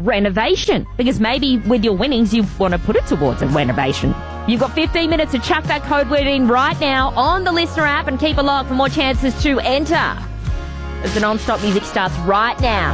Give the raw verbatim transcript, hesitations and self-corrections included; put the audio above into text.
renovation, because maybe with your winnings you want to put it towards a renovation. You've got fifteen minutes to chuck that code word in right now on the Listener app and keep a log for more chances to enter. As the non-stop music starts right now.